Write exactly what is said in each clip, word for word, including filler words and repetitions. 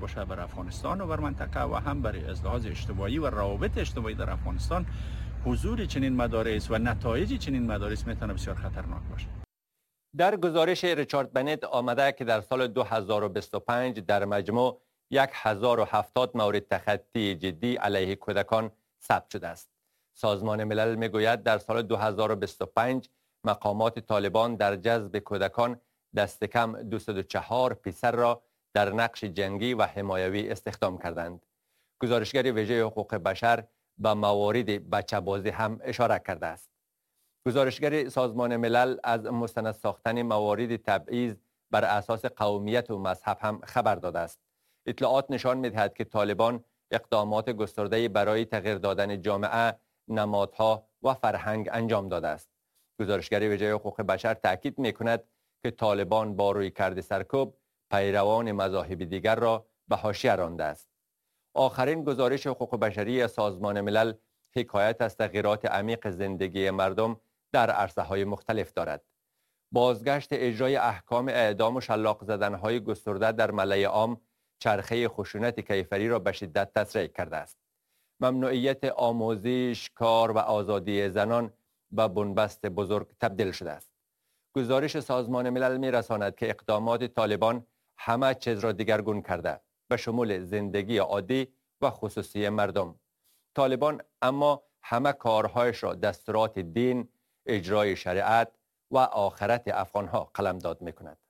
باشه بر افغانستان و بر منطقه و هم بر از لحاظ اجتماعی و روابط اجتماعی در افغانستان حضور چنین مدارس و نتایج چنین مدارس میتونه بسیار خطرناک باشه. در گزارش ریچارد بنت آمده که در سال دو هزار و بیست و پنج در مجموع هزار و هفتاد مورد تخطی جدی علیه کودکان ثبت شده است. سازمان ملل میگوید در سال دو هزار و بیست و پنج مقامات طالبان در جذب کودکان دست کم دویست و چهار پسر را در نقش جنگی و حمایوی استخدام کردند. گزارشگر ویژه حقوق بشر به موارد بچه بازی هم اشاره کرده است. گزارشگر سازمان ملل از مستند ساختن موارد تبعیض بر اساس قومیت و مذهب هم خبر داده است. اطلاعات نشان می‌دهد که طالبان اقدامات گسترده‌ای برای تغییر دادن جامعه، نمادها و فرهنگ انجام داده است. گزارشگر ویژه حقوق بشر تاکید می‌کند که طالبان با رویکرد سرکوب پیروان مذاهب دیگر را به حاشیه رانده است. آخرین گزارش حقوق بشری سازمان ملل حکایت از تغییرات عمیق زندگی مردم در عرصه‌های مختلف دارد. بازگشت اجرای احکام اعدام و شلاق زدن‌های گسترده در ملأ عام چرخه خشونت کیفری را به شدت تسریع کرده است. ممنوعیت آموزش، کار و آزادی زنان به بنبست بزرگ تبدیل شده است. گزارش سازمان ملل می رساند که اقدامات طالبان همه چیز را دگرگون کرده، به شمول زندگی عادی و خصوصی مردم. طالبان اما همه کارهایش را دستورات دین، اجرای شریعت و آخرت افغانها قلمداد می کند.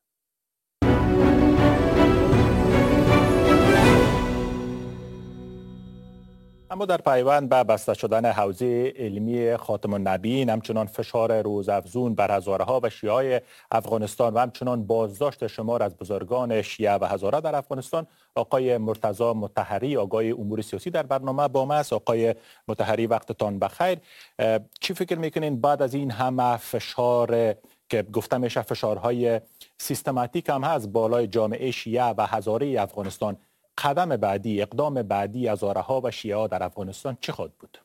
اما در پیوند به بسته شدن حوزه علمی خاتم النبیین، همچنان فشار روزافزون بر هزاره‌ها و شیعه افغانستان و همچنان بازداشت شمار از بزرگان شیعه و هزاره در افغانستان، آقای مرتضی مطهری آگای امور سیاسی در برنامه با ما است. آقای مطهری وقتتان بخیر. چی فکر میکنین بعد از این همه فشار که گفته میشه فشارهای سیستماتیک هم هست بالای جامعه شیعه و هزاره افغانستان، قدم بعدی، اقدام بعدی هزاره‌ها و شیعه در افغانستان چه خواهد بود؟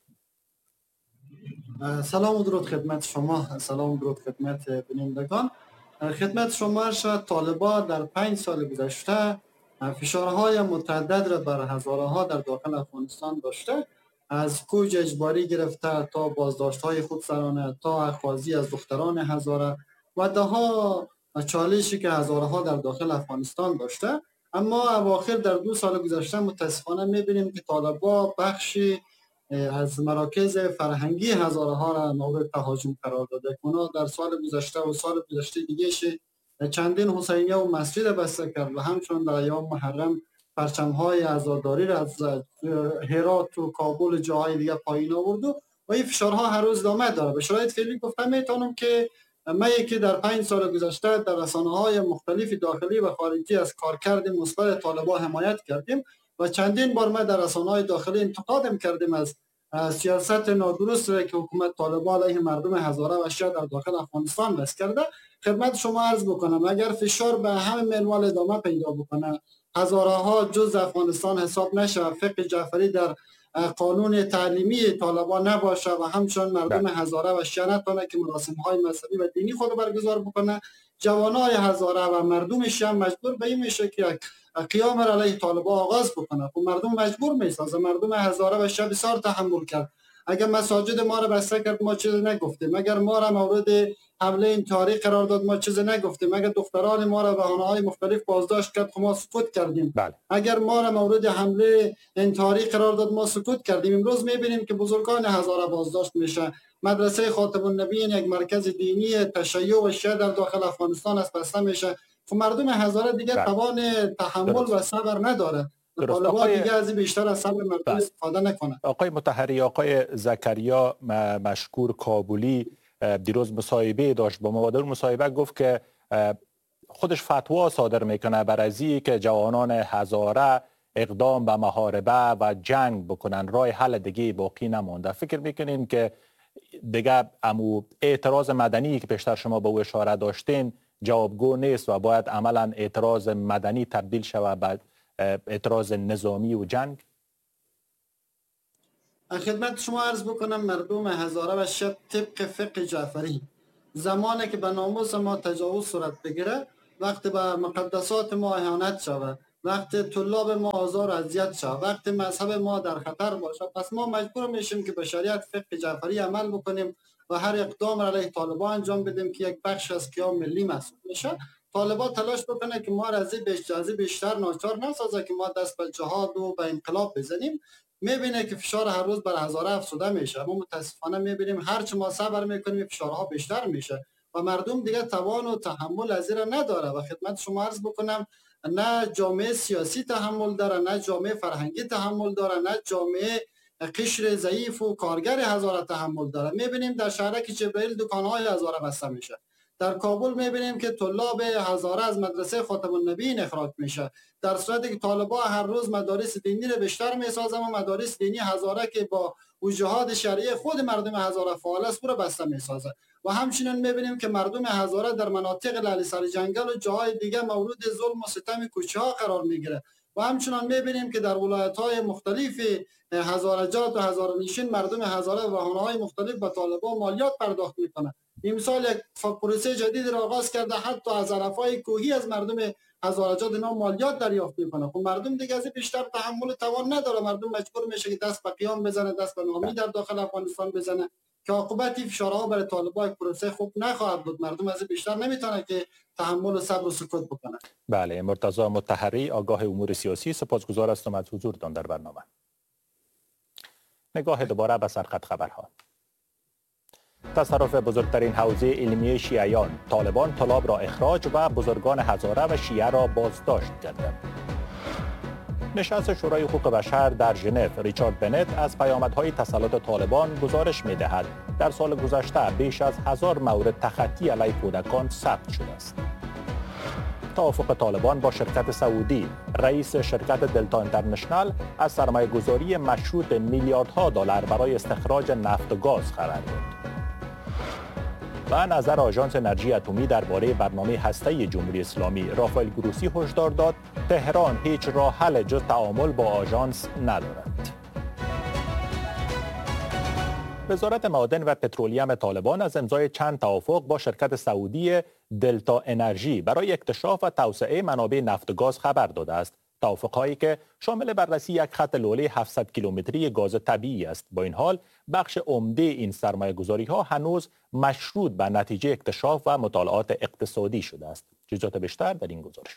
سلام و درود خدمت شما، سلام و درود خدمت بینندگان. خدمت شما شد طالبان در پنج سال گذشته فشارهای متعدد را بر هزاره‌ها در داخل افغانستان داشته، از کوچ اجباری گرفته تا بازداشت‌های خودسرانه تا اخاذی از دختران هزاره و دهها چالشی که هزاره‌ها در داخل افغانستان داشته. اما اواخر در دو سال گذشته متاسفانه می‌بینیم که طالبان بخشی از مراکز فرهنگی هزاره‌ها را مورد تهاجم قرار داده. اونا در سال گذشته و سال گذشته دیگه چندین حسینیه و مسجد بسته کرد و همچنین در ایام محرم پرچم‌های عزاداری را از هرات و کابل و جاهای دیگه پایین آورد و این فشارها هر روز ادامه داره. به شرایط فعلی گفتم میتونم که ما یکی در پنج سال گذشته در رسانه‌های مختلف داخلی و خارجی از کارکرد مثبت طالبان حمایت کردیم و چندین بار ما در رسانه‌های داخلی انتقاد کردیم از سیاست نادرست را که حکومت طالبان علیه مردم هزاره و شیعه در داخل افغانستان بس کرده. خدمت شما عرض بکنم اگر فشار به همه منوال ادامه پیدا بکنه، هزاره‌ها جز افغانستان حساب نشه، فقه جعفری در قانون تعلیمی طالبان نباشه و همچنان مردم هزاره و شیعه نتونه که مراسم‌های مذهبی و دینی خود برگزار بکنه، جوانای هزاره و مردم شیعه مجبور به این میشه که قیام علیه طالبان آغاز بکنه. خب مردم مجبور میسازه، مردم هزاره و شیعه بسیار تحمل کرد. اگر مساجد ما را بسته کرد ما چیزی نگفتیم، اگر ما را مورد حمله انتحاری قرار داد ما چیزی نگفتیم، اگر دختران ما را بهانه‌های مختلف بازداشت کرد ما سکوت کردیم. بله. اگر ما را مورد حمله انتحاری قرار داد ما سکوت کردیم. امروز می‌بینیم که بزرگان هزاره بازداشت میشه. مدرسه خاتم النبیین یک مرکز دینی تشیع و شیعه در داخل افغانستان است بسته میشه. خب مردم هزاره دیگه بله. توان تحمل درست. و صبر نداره. طالبان دیگه از بیشتر از صبر مردم استفاده نکنه. آقای مطهری، آقای زکریا مشکور کابلی دیروز مصاحبه داشت با ما، در مصاحبه گفت که خودش فتوا صادر میکنه بر ازی که جوانان هزاره اقدام به محاربه و جنگ بکنن، راه حل دیگه باقی نمونده. فکر میکنین که دیگه امو اعتراض مدنی که پیشتر شما به او اشاره داشتین جوابگو نیست و باید عملا اعتراض مدنی تبدیل شود به اعتراض نظامی و جنگ؟ خدمت شما عرض بکنم مردم هزاره و شیعه طبق فقه جعفری زمانی که به ناموس ما تجاوز صورت بگیره، وقتی به مقدسات ما اهانت شود، وقت طلاب ما آزار و اذیت شود، وقت مذهب ما در خطر باشه، پس ما مجبور میشیم که به شریعت فقه جعفری عمل بکنیم و هر اقدام را علیه طالبان انجام بدیم که یک بخش از قیام ملی محسوب میشه. طالبان تلاش بکنه که ما را از این بیشتر ناچار نسازه که ما دست به جهاد و به انقلاب بزنیم. میبینه که فشار هر روز بر هزاره افزوده میشه. ما متاسفانه میبینیم هر چه ما صبر میکنیم فشارها بیشتر میشه و مردم دیگه توان و تحمل از این نداره. و خدمت شما عرض بکنم نه جامعه سیاسی تحمل داره، نه جامعه فرهنگی تحمل داره، نه جامعه قشر ضعیف و کارگر هزاره تحمل داره. میبینیم در شهرک جبرائیل دکانهای هزاره بسته میشه. در کابل میبینیم که طلاب هزاره از مدرسه خاتم النبیین اخراج میشه، در صورتی که طالبان هر روز مدارس دینی رو بیشتر میسازن و مدارس دینی هزاره که با وجهات شرعی خود مردم هزاره فعال است رو بسته میسازه. و همچنین میبینیم که مردم هزاره در مناطق لعل سر جنگل و جاهای دیگه مورد ظلم و ستم کوچه ها قرار میگیره. و همچنان میبینیم که در ولایت های مختلف هزارجات و هزارنشین مردم هزاره و بهانه‌های مختلف به طالبان مالیات پرداخت میکنه. امسال یک پروسه جدید را آغاز کرده، حتی از علفای کوهی از مردم هزارجات اینا مالیات دریافت میکنه. خب مردم دیگه از بیشتر تحمل و توان نداره، مردم مجبور میشه که دست به قیام بزنه، دست به نامی در داخل افغانستان بزنه که عاقبت فشارها برای طالبان پروسه خوب نخواهد بود. مردم از بیشتر نمیتونه که تحمل و صبر و سکوت بکنه. بله، مرتضی مطهری آگاه امور سیاسی، سپاسگزار هستم از حضورتان در برنامه. نگاه دوباره به سرخط خبرها. تصرف بزرگترین حوزه علمی شیعیان، طالبان طلاب را اخراج و بزرگان هزاره و شیعه را بازداشت کرده. نشست شورای حقوق بشر در ژنو، ریچارد بنت از پیامدهای تسلط طالبان گزارش می‌دهد در سال گذشته بیش از هزار مورد تخطی علیه کودکان ثبت شده است. توافق طالبان با شرکت سعودی، رئیس شرکت دلتا اینترنشنال از سرمایه‌گذاری مشروط میلیاردها دلار برای استخراج نفت و گاز خبر داد. و نظر آژانس انرژی اتمی درباره برنامه هسته‌ای جمهوری اسلامی، رافائل گروسی هشدار داد تهران هیچ راه حل جز تعامل با آژانس ندارد. وزارت معادن و پترولیوم طالبان از امضای چند توافق با شرکت سعودی دلتا انرژی برای اکتشاف و توسعه منابع نفت و گاز خبر داده است. توافق‌هایی که شامل بررسی یک خط لوله هفتصد کیلومتری گاز طبیعی است. با این حال بخش عمده این سرمایه‌گذاری‌ها هنوز مشروط به نتیجه اکتشاف و مطالعات اقتصادی شده است. جزئیات بیشتر در این گزارش.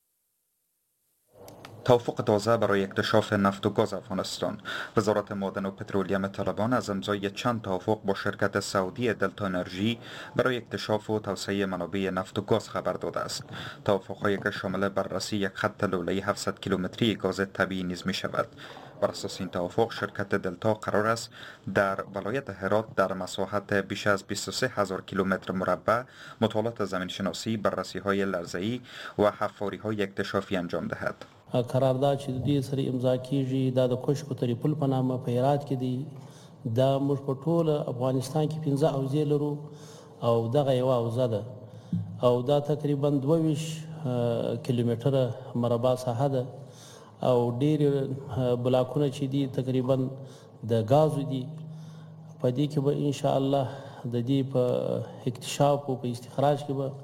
توافق تازه برای اکتشاف نفت و گاز افغانستان. وزارت معادن و پترولیوم طالبان از امضای چند توافق با شرکت سعودی دلتا انرژی برای اکتشاف و توسعه منابع نفت و گاز خبر داده است. توافق‌هایی که شامل بررسی یک خط لوله هفتصد کیلومتری گاز طبیعی نیز می شود. بر اساس این توافق شرکت دلتا قرار است در ولایت هرات در مساحت بیش از بیست و سه هزار کیلومتر مربع مطالعات زمین شناسی، بررسی های لرزه‌ای و حفاری های اکتشافی انجام دهد. قرارداد چې د دې سره امضا کیږي دا د کوشکو تری پل په نامه په هرات کې دی. دا موږ په ټول افغانستان کې پنځه حوزې لرو او دغه یوه حوزه ده او دا تقریبا دوه ویشت کیلومتره مربع ساحه ده او ډېر بلاکونه چې دي تقریبا د غازو دي. په دې کې به ان شاء الله د دې په اکتشاف او په استخراج کې به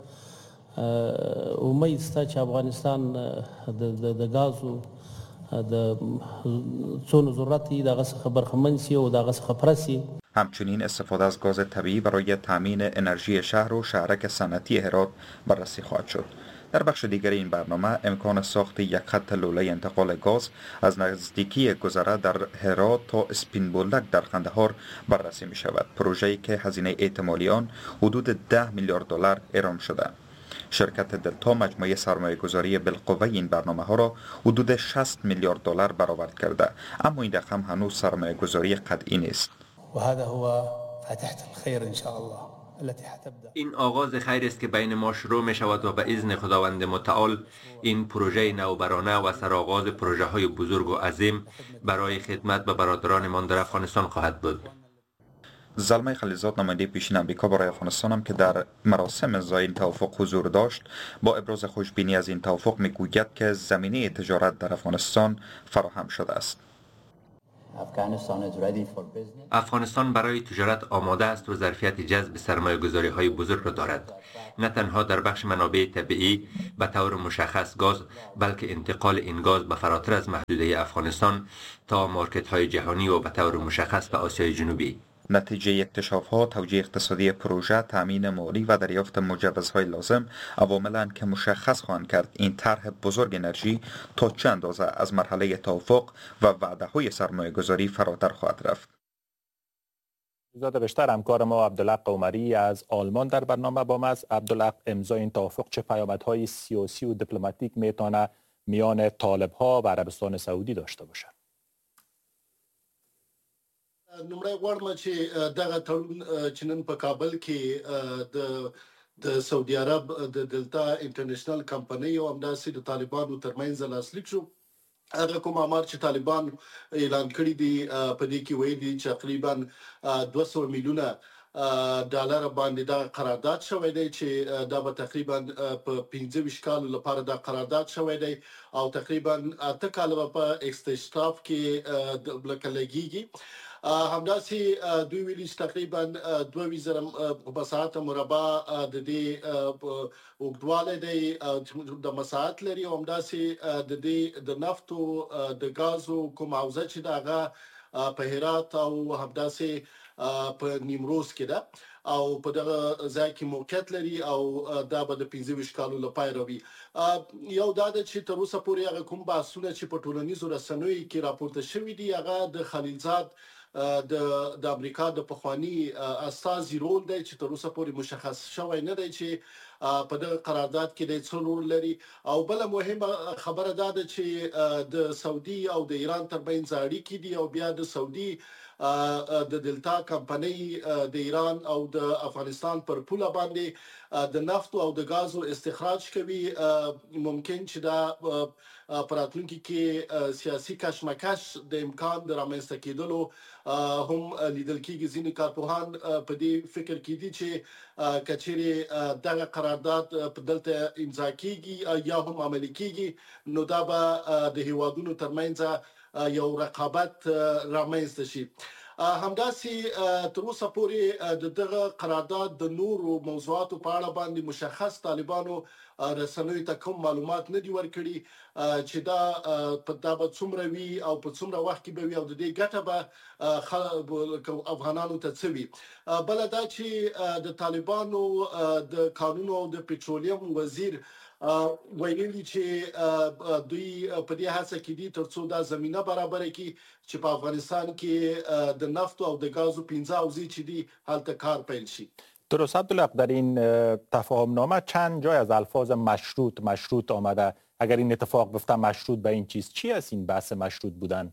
امید شته چې افغانستان د غازو د څونو ضرورت دی دغه څخه برخمن شي او دغه څخه پوره شي. همچنین استفاده از گاز طبیعی برای تامین انرژی شهر و شهرک صنعتی هرات بررسی خواهد شد. در بخش دیگر این برنامه امکان ساخت یک خط لوله انتقال گاز از نزدیکی گذره در هرات تا اسپین بولک در قندهار بررسی می شود. پروژه‌ای که هزینه احتمالی آن حدود ده میلیارد دلار اعلام شده. شرکت دلتا مجموعه سرمایه گذاری بالقوه این برنامه ها را حدود شصت میلیارد دلار برآورد کرده، اما این رقم هنوز سرمایه گذاری قطعی نیست. و هذا هو فاتحة الخير ان شاء الله. این آغاز خیر است که بین ما شروع می شود و به اذن خداوند متعال این پروژه نوبرانه و سرآغاز پروژه های بزرگ و عظیم برای خدمت به برادرانمان در افغانستان خواهد بود. زلمه خلیزاد نماینده پیشین امریکا برای افغانستان هم که در مراسم امضای این توافق حضور داشت با ابراز خوشبینی از این توافق میگوید که زمینه تجارت در افغانستان فراهم شده است. افغانستان برای تجارت آماده است و ظرفیت جذب سرمایه گذاری های بزرگ را دارد. نه تنها در بخش منابع طبیعی به طور مشخص گاز، بلکه انتقال این گاز به فراتر از محدوده افغانستان تا مارکت های جهانی و به طور مشخص به آسیای جنوبی. نتیجه اکتشاف‌ها، توجیه اقتصادی پروژه، تامین مالی و دریافت مجوزهای لازم عواملند که مشخص خواهند کرد این طرح بزرگ انرژی تا چه اندازه از مرحله توافق و وعده‌های سرمایه‌گذاری فراتر خواهد رفت. زیاد بیشتر همکار ما عبدالحق قمری از آلمان در برنامه با ما است. عبدالحق، امضای این توافق چه پیامدهای سیاسی و دیپلماتیک میتونه میان طالب‌ها و عربستان سعودی داشته باشه؟ نمره غواړم چې دغه تړون چې نن په کابل کې د د سعودي عرب د دلتا انټرنیشنل کمپنۍ او همداسې د طالبانو ترمنځ لاسلیک شو. هغه کوم امر چې طالبان اعلان کړی دی په دې کې وایي دي چې تقریبا دوه سوه میلیونه ډالر باندې دا قرارداد شوی دی چې دا به تقریبا په پنځه ویشت کال لپاره دا قرارداد شوی دی او تقریبا اته کال په اکستشراف کې د لګیږي. همداسې دوی ویلي چې تقریبا دوه ویشت زره مساحت مربع د دې اوږدوالی دی د مساحت لري او همداسې د دې د نفت او د ګازو کوم حوزه چې د هغه په هرات او همداسې په نیمروز کې ده او په دغه ځای کې موقعیت لري او دا به د پنځه ویشت کالو لپاره وي. یو دا ده چې تر اوسه پورې هغه کوم بحثونه چې په ټولنیزو رسنیو کې راپورته شوي دي هغه د خلیلزاد د د امریکا د پخوانی استازي رول دی چې تر اوسه پورې مشخص شوی نه دی چې په دغه قرارداد کې د څه رول لري. او بل مهمه خبره دا ده چې د سعودي او د ایران ترمنځ اړیکې دي او بیا د سعودي د دلتا کمپنۍ د ایران او د افغانستان پر پوله باندې د نفت او د غازو استخراج کوي. ممکن چې دا پراتلونکي کې سیاسي کشمکش د امکان د رامنځته کېدلو هم لیدل کېږي. ځینې کارپوهان په دې فکر کې دي چې کچېرې دغه قرارداد په دلته امضا کېږي یا هم عملي کېږي نو دا به د هیوادونو ترمنځ یو رقابت رامنځته شي. همداسې تر اوسه پورې د دغه قرارداد د نورو موضوعاتو په اړه باندې مشخص طالبانو رسنیو ته کوم معلومات نه دي ورکړي چې دا په دا به څومره وي او په څومره وخت کې به وي او د دې ګټه به افغانانو ته څه وي. بل دا چې د طالبانو د قانون او د پټرولیم وزیر ویلي چې دوی په دې هڅه کې دي ترڅو دا زمينه برابر کړي چې په افغانستان کې د نفت او د غازو پنځه حوزې چې دي هلته کار پیل شي. درست عبدالحق، در این تفاهم نامه چند جای از الفاظ مشروط مشروط آمده. اگر این اتفاق بیفته مشروط به این چیز چی است این بحث مشروط بودن؟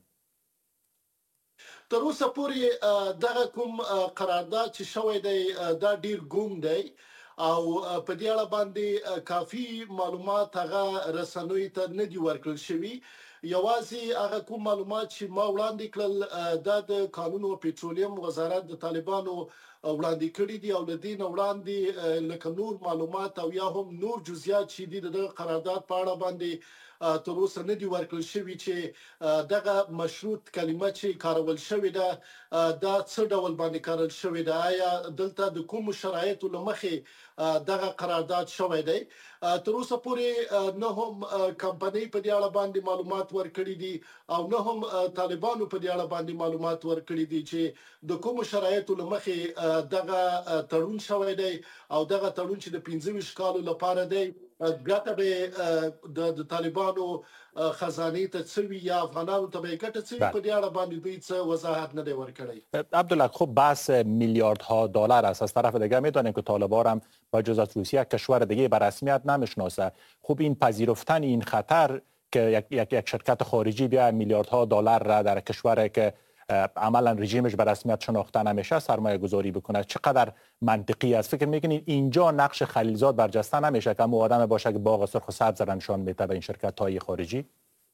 تر اوسه پورې دغه کوم قرارداد چې شوی دی دا ډیر ګوم دی او په دې اړه باندې کافي معلومات هغه رسنوي ته نه دي ورکړل شوی. یوازې هغه کوم معلومات چې ما وړاندې کړل دا د قانون او پټرولیم وزارت د طالبانو وړاندې کړی دي او لدین وړاندې لکه نور معلومات او یا هم نور جزئیات چې د قرارداد په اړه باندې تر اوسه نه دي ورکړل شوی چې دغه مشروط کلمه چې کارول شوی ده دا څه ډول باندې کارول شوی ده. آیا دلته د کوم شرایطو لمخې دغه قرارداد شوی دی؟ تر اوسه پورې نه هم کمپنۍ په دې اړه باندې معلومات ورکړي دي او نه هم طالبانو په دې اړه باندې معلومات ورکړي دي چې د کوم شرایطو لمخې دغه تړون شوی دی او دغه تړون چې د پنځه ویشت کالو لپاره دی ګټه به د طالبانو خزانه ته څوي یا افغانانو ته به ګټه څوي په دې اړه باندې دوی څه وضاحت نه دی ورکړی. عبدالحق، خب بحث میلیاردها دلار است. از طرف دیگه میدونیم که طالبان هم با جز از روسیه کشور دیگه به رسمیت نمیشناسه. خب این پذیرفتن این خطر که یک یک شرکت خارجی بیا میلیاردها دلار را در کشوری که عملا رژیمش به رسمیت شناخته نمیشه سرمایه گذاری بکنه چقدر منطقی است؟ فکر میکنید اینجا نقش خلیلزاد برجسته نمیشه که مو آدم باشه که باغ سرخ و سبز را نشان میده به این شرکت های خارجی؟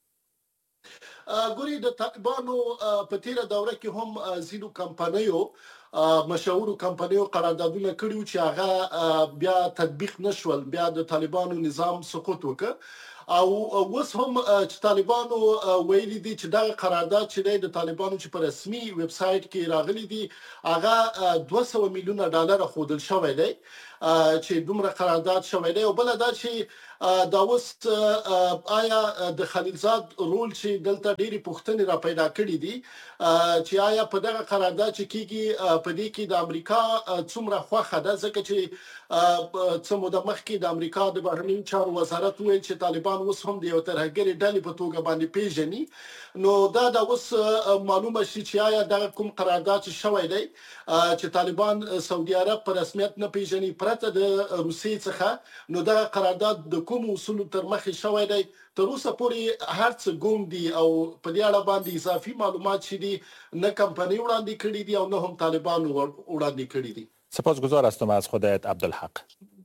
ګوري د طالبانو په تیره دوره کې هم ځینو کمپنیو مشهورو کمپنیو قراردادونه کړیو چې هغه بیا تطبیق نشول، بیا د طالبانو نظام سقوط وکړ او اوس هم چې طالبانو ویلي دي چې دا قرارداد چې د طالبانو چې په رسمي ویب سټ کې راغلي دي هغه دوه سوه میلیونه ډالر خودل شوی دی چې دومره قرارداد شوی دی. او بل دا چې دا اوس آیا د خلیلزاد رول چې دلته ډېری پوښتنې را پیدا کړې دي چې آیا په دغه قرارداد چې کیږي په دې کې د امریکا څومره خوښه ده، ځکه چې څه موده مخکې د امریکا د بهرنیو چارو وزارت ویل چې طالبان اوس هم د یو ترهګرې ډلې په توګه باندې پیژني. نو دا د اوس معلومه شي چې آیا دغه کوم قرارداد چې شوی دی چې طالبان سعودي عرب په رسمیت نه پیژني پرته د روسیې څخه، نو دا قرارداد د کوم اصولو تر مخې شوی دی تر اوسه پورې هر څه ګوم دي او په دې اړه باندې اضافي معلومات چې دي نه کمپنۍ وړاندې کړي دي او نه هم طالبان وړاندې کړي دي. سپاسگزار هستم از خودت عبدالحق.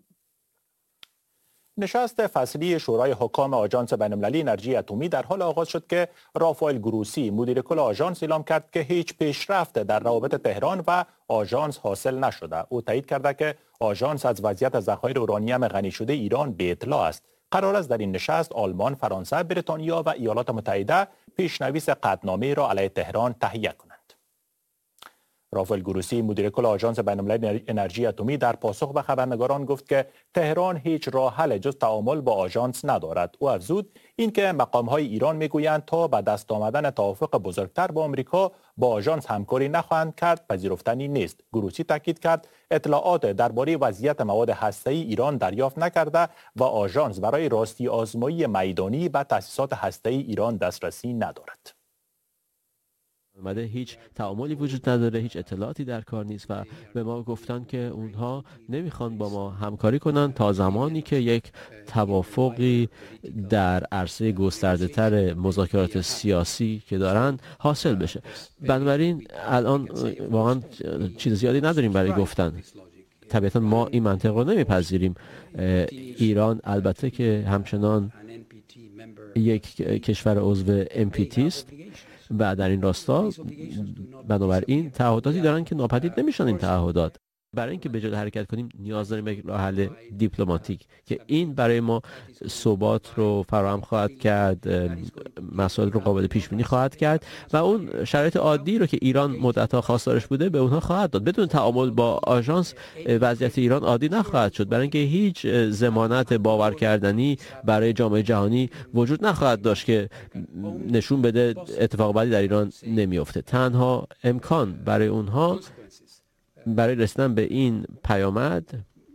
نشست فصلی شورای حکام آژانس بین‌المللی انرژی اتمی در حال آغاز شد که رافائل گروسی مدیر کل آژانس اعلام کرد که هیچ پیشرفت در روابط تهران و آژانس حاصل نشده. او تایید کرده که آژانس از وضعیت ذخایر اورانیم غنی شده ایران به اطلاع است. قرار است در این نشست آلمان، فرانسه، بریتانیا و ایالات متحده پیشنویس قطعنامه را علیه تهران تهیه کنند. رافائل گروسی مدیر کل آژانس بین‌المللی انرژی اتمی در پاسخ به خبرنگاران گفت که تهران هیچ راه حل جز تعامل با آژانس ندارد. او افزود اینکه مقام‌های ایران میگویند تا به دست آمدن توافق بزرگتر با آمریکا با آژانس همکاری نخواهند کرد پذیرفتنی نیست. گروسی تاکید کرد اطلاعات درباره وضعیت مواد هسته‌ای ایران دریافت نکرده و آژانس برای راستی آزمایی میدانی به تأسیسات هسته‌ای ایران دسترسی ندارد. اومده هیچ تعاملی وجود نداره، هیچ اطلاعاتی در کار نیست و به ما گفتن که اونها نمیخوان با ما همکاری کنن تا زمانی که یک توافقی در عرصه گسترده تر مذاکرات سیاسی که دارن حاصل بشه. بنابراین الان واقعا چیز زیادی نداریم برای گفتن. طبیعتا ما این منطق رو نمیپذیریم. ایران البته که همچنان یک کشور عضو ام پی تی است و در این راستا بنابراین تعهداتی دارن که ناپدید نمیشن. این تعهدات برای اینکه به جلو حرکت کنیم نیاز داریم یک راه حل دیپلماتیک که این برای ما ثبات رو فراهم خواهد کرد، مسائل رو قابل پیش بینی خواهد کرد و اون شرایط عادی رو که ایران مدت‌ها خواستارش بوده به اونها خواهد داد. بدون تعامل با آژانس وضعیت ایران عادی نخواهد شد، برای اینکه هیچ ضمانت باور کردنی برای جامعه جهانی وجود نخواهد داشت که نشون بده اتفاق بعدی در ایران نمیفته. تنها امکان برای اونها برای رسیدن به این پیامد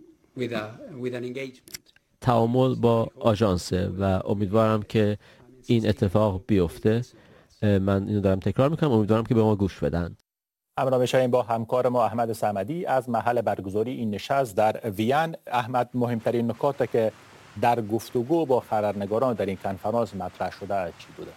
تعامل با آژانس و امیدوارم که این اتفاق بیفته. من اینو دارم تکرار میکنم، امیدوارم که به ما گوش بدن. همراه بشویم با همکار ما احمد صمدی از محل برگزاری این نشست در وین. احمد، مهمترین نکاتی که در گفتگو با خبرنگاران در این کنفرانس مطرح شده چی بوده؟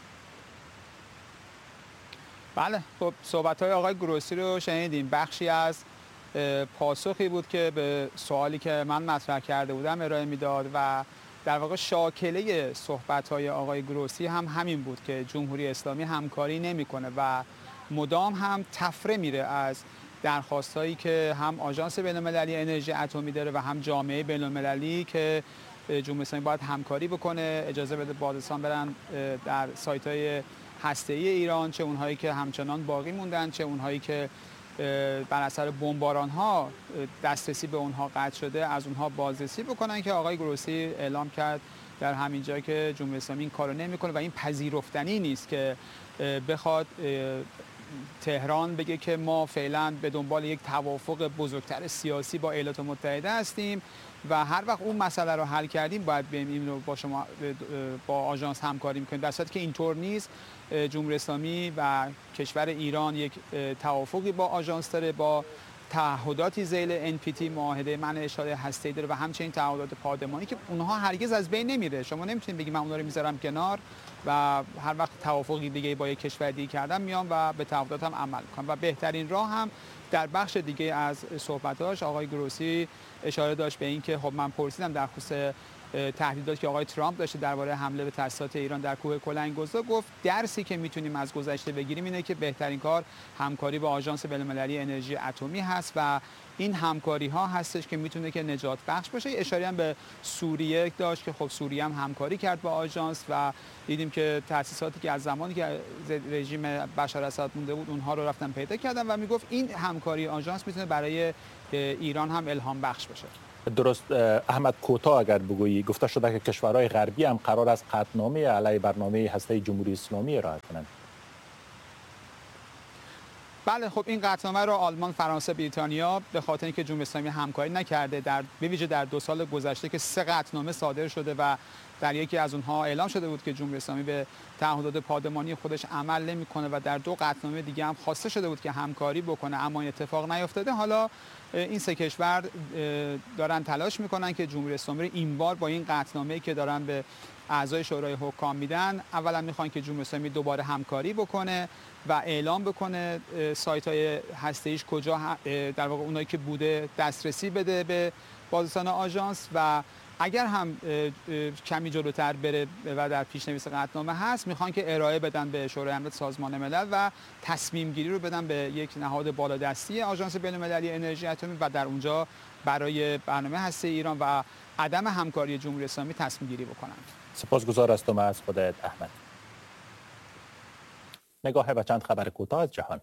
بله، خب صحبت‌های آقای گروسی رو شنیدیم. بخشی از پاسخی بود که به سوالی که من مطرح کرده بودم ارائه میداد و در واقع شاکله صحبت‌های آقای گروسی هم همین بود که جمهوری اسلامی همکاری نمی‌کنه و مدام هم تفره میره از درخواستایی که هم آژانس بین‌المللی انرژی اتمی داره و هم جامعه بین‌المللی که جمهوری اسلامی باید همکاری بکنه، اجازه بده بازرسان برن در سایت‌های هسته‌ای ایران، چه اونهایی که همچنان باقی موندن چه اونهایی که بر اثر بمباران‌ها دسترسی به اونها قطع شده از اونها بازرسی بکنن که آقای گروسی اعلام کرد در همین جا که جمهوری اسلامی این کارو نمی‌کنه و این پذیرفتنی نیست که بخواد تهران بگه که ما فعلا به دنبال یک توافق بزرگتر سیاسی با ایالات متحده هستیم و هر وقت اون مسئله رو حل کردیم باید بریم این رو با شما با آژانس همکاری می‌کنیم، در صورتی که اینطور نیست. جمهوری اسلامی و کشور ایران یک توافقی با آژانس داره، با تعهداتی ذیل ان پی تی معاهده منع اشغال هسته‌ای داره و همچنین تعهدات پادمانی که اونها هرگز از بین نمیره. شما نمیتونید بگید من اونها رو میذارم کنار و هر وقت توافقی دیگه با یک کشور دیگه کردم میام و به تعهداتم عمل کنم. و بهترین راه هم در بخش دیگه از صحبتاش آقای گروسی اشاره داشت به این که خب من پرسیدم در خصوص تهدیداتی که آقای ترامپ داشته درباره حمله به تأسیسات ایران در کوه کلنگوزا، گفت درسی که میتونیم از گذشته بگیریم اینه که بهترین کار همکاری با آژانس بین‌المللی انرژی اتمی هست و این همکاری ها هستش که میتونه که نجات بخش باشه. اشاره هم به سوریه داشت که خب سوریه هم همکاری کرد با آژانس و دیدیم که تأسیساتی که از زمانی که رژیم بشار اسد مونده بود اونها رو رفتن پیدا کردن و میگفت این همکاری آژانس میتونه برای ایران هم الهام بخش باشه. درست. احمد کوتاه اگر بگویی، گفته شده که کشورهای غربی هم قرار است قطعنامه علیه برنامه هسته جمهوری اسلامی ارائه کنند. بله، خب این قطعنامه رو آلمان، فرانسه، بریتانیا به خاطر اینکه جمهوری اسلامی همکاری نکرده در به ویژه در دو سال گذشته که سه قطعنامه صادر شده و در یکی از اونها اعلام شده بود که جمهوری اسلامی به تعهدات پادمانی خودش عمل نمی‌کنه و در دو قطعنامه دیگه هم خواسته شده بود که همکاری بکنه اما این اتفاق نیفتاده. حالا این سه کشور دارن تلاش میکنن که جمهوری اسلامی این بار با این قطعنامه‌ای که دارن به اعضای شورای حکام میدن، اولا میخوان که جمهوری اسلامی دوباره همکاری بکنه و اعلام بکنه سایت‌های هسته‌ایش کجا در واقع اونایی که بوده دسترسی بده به بازرسان آژانس و اگر هم کمی جلوتر بره و در پیشنویس قطعنامه هست میخوان که ارائه بدن به شورای امنیت سازمان ملل و تصمیم گیری رو بدن به یک نهاد بالادستی آژانس بین‌المللی انرژی اتمی و در اونجا برای برنامه هسته ایران و عدم همکاری جمهوری اسلامی تصمیم گیری بکنند. سپاسگزار هستم از خودت احمد. نگاه به چند خبر کوتاه از جهان.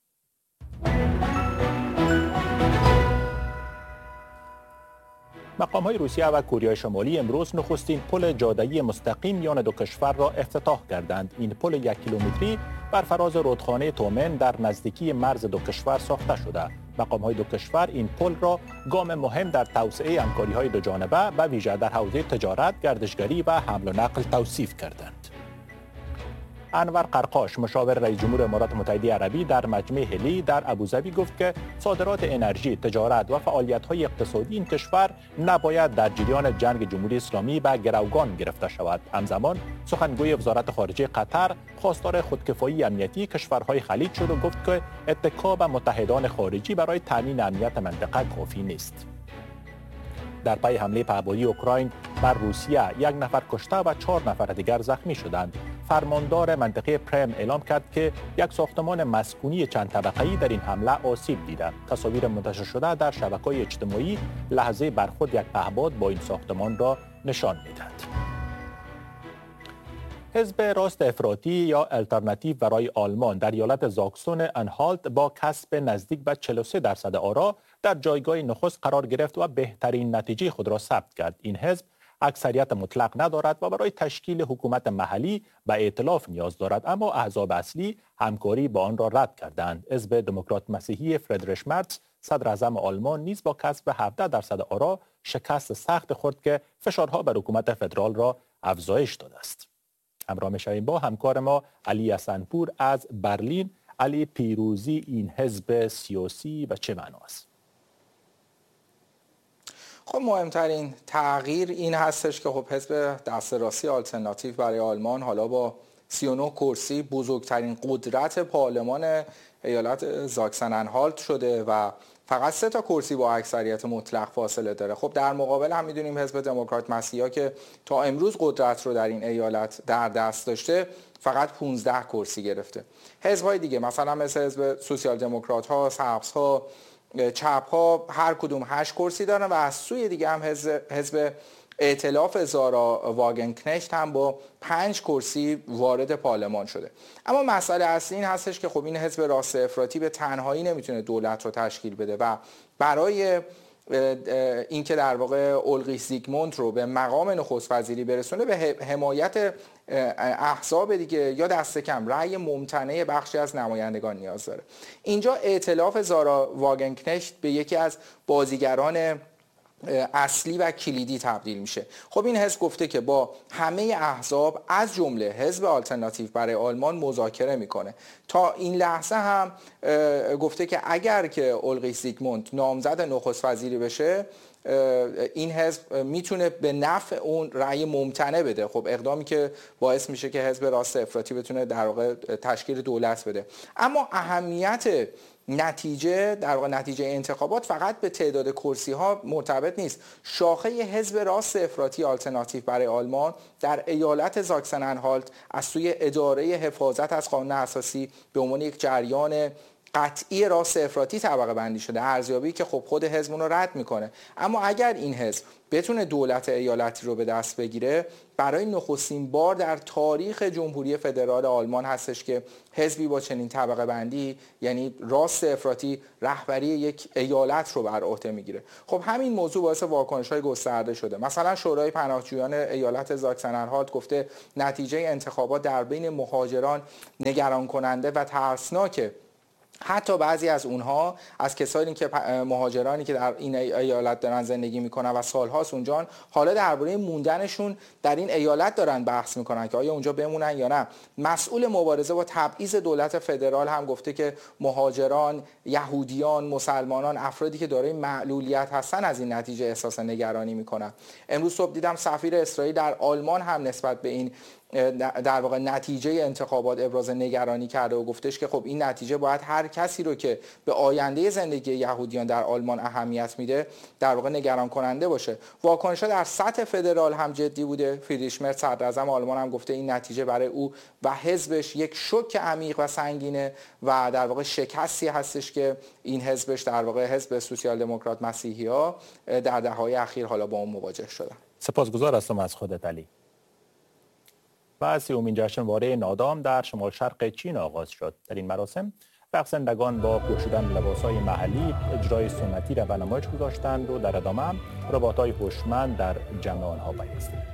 مقام‌های روسیه و کره شمالی امروز نخستین پل جاده‌ای مستقیم میان دو کشور را افتتاح کردند. این پل یک کیلومتری بر فراز رودخانه تومن در نزدیکی مرز دو کشور ساخته شده. مقام‌های دو کشور این پل را گام مهم در توسعه همکاری‌های دو جانبه به ویژه در حوزه تجارت، گردشگری و حمل و نقل توصیف کردند. انور قرقاش مشاور رئیس جمهور امارات متحده عربی در مجمع هلی در ابوظبی گفت که صادرات انرژی، تجارت و فعالیت‌های اقتصادی این کشور نباید در جریان جنگ جمهوری اسلامی به گروگان گرفته شود. همزمان سخنگوی وزارت خارجه قطر خواستار خودکفایی امنیتی کشورهای خلیج شد و گفت که اتکا به متحدان خارجی برای تامین امنیت منطقه کافی نیست. در پی حمله پهپادی اوکراین بر روسیه یک نفر کشته و چهار نفر دیگر زخمی شدند. فرماندار منطقه پریم اعلام کرد که یک ساختمان مسکونی چند طبقه‌ای در این حمله آسیب دیده. تصاویر منتشر شده در شبکه‌های اجتماعی لحظه برخورد یک پهپاد با این ساختمان را نشان می‌دهد. حزب راست افراطی یا الترناتیو برای آلمان در ایالت زاکسون انهالت با کسب نزدیک به چهل و سه درصد آرا در جایگاه نخست قرار گرفت و بهترین نتیجه خود را ثبت کرد. این حزب اکثریت مطلق ندارد و برای تشکیل حکومت محلی به ائتلاف نیاز دارد، اما احزاب اصلی همکاری با آن را رد کردند. حزب دموکرات مسیحی فریدریش مرتز صدر اعظم آلمان نیز با کسب هفده درصد آرا شکست سخت خورد که فشارها بر حکومت فدرال را افزایش داده است. همراه می‌شویم با همکار ما علی حسنپور از برلین. علی، پیروزی این حزب سیاسی به چه معنا است؟ خب مهمترین تغییر این هستش که خب حزب دست راستی آلترناتیو برای آلمان حالا با سی و نه کرسی بزرگترین قدرت پارلمان ایالت زاکسن انهالت شده و فقط سه تا کرسی با اکثریت مطلق فاصله داره. خب در مقابل هم میدونیم حزب دموکرات مسیحا که تا امروز قدرت رو در این ایالت در دست داشته فقط پانزده کرسی گرفته. حزب‌های دیگه مثلا مثل حزب سوسیال دموکرات ها، سبز ها، چپ ها هر کدوم هشت کرسی دارن و از سوی دیگه هم حزب حزب ائتلاف زارا واگنکنشت هم با پنج کرسی وارد پارلمان شده. اما مسئله اصلی این هستش که خب این حزب راست افراطی به تنهایی نمیتونه دولت رو تشکیل بده و برای اینکه در واقع اولغیش زیگموند رو به مقام نخست وزیری برسونه به حمایت احزاب دیگه یا دست کم رأی ممتنع بخشی از نمایندگان نیاز داره. اینجا ائتلاف زارا واگنکنشت به یکی از بازیگران اصلی و کلیدی تبدیل میشه. خب این حزب گفته که با همه احزاب از جمله حزب آلترناتیو برای آلمان مذاکره میکنه. تا این لحظه هم گفته که اگر که اولغیش زیگموند نامزد نخست وزیری بشه این حزب میتونه به نفع اون رأی ممتنع بده. خب اقدامی که باعث میشه که حزب راست افراطی بتونه در واقع تشکیل دولت بده. اما اهمیت نتیجه در واقع نتیجه انتخابات فقط به تعداد کرسی ها مرتبط نیست. شاخه حزب راست افراطی آلترناتیو برای آلمان در ایالت زاکسن انهالت از سوی اداره حفاظت از قانون اساسی به عنوان یک جریان قطعی راست افراطی طبقه بندی شده، ارزیابی که خب خود حزب اون رو رد میکنه. اما اگر این حزب بتونه دولت ایالتی رو به دست بگیره، برای نخستین بار در تاریخ جمهوری فدرال آلمان هستش که حزبی با چنین طبقه بندی، یعنی راست افراطی، رهبری یک ایالت رو بر عهده میگیره. خب همین موضوع باعث واکنش‌های گسترده شده. مثلا شورای پناهجویان ایالت زاکسن انهالت گفته نتیجه انتخابات در بین مهاجران نگران کننده و ترسناکه. حتی بعضی از اونها، از کسانی که مهاجرانی که در این ایالت دارن زندگی میکنن و سالهاست اونجان، حالا درباره موندنشون در این ایالت دارن بحث میکنن که آیا اونجا بمونن یا نه. مسئول مبارزه با تبعیض دولت فدرال هم گفته که مهاجران، یهودیان، مسلمانان، افرادی که دارای معلولیت هستن از این نتیجه احساس نگرانی میکنن. امروز صبح دیدم سفیر اسرائیل در آلمان هم نسبت به این در واقع نتیجه انتخابات ابراز نگرانی کرده و گفتش که خب این نتیجه باید هر کسی رو که به آینده زندگی یهودیان در آلمان اهمیت میده در واقع نگران کننده باشه. واکنش‌ها در سطح فدرال هم جدی بوده. فریدریش مرز صدر اعظم آلمان هم گفته این نتیجه برای او و حزبش یک شوک عمیق و سنگینه و در واقع شکستی هستش که این حزبش، در واقع حزب سوسیال دموکرات مسیحی‌ها، در دهه‌های اخیر حالا با اون مواجه شدن. سپاسگزار هستم از خودت علی. و سیومین جشنواره نادام در شمال شرق چین آغاز شد. در این مراسم رقصندگان با پوشیدن لباس‌های محلی اجرای سنتی را به نمایش گذاشتند و در ادامه هم رباط‌های هوشمند در جمع آنها پیوستند.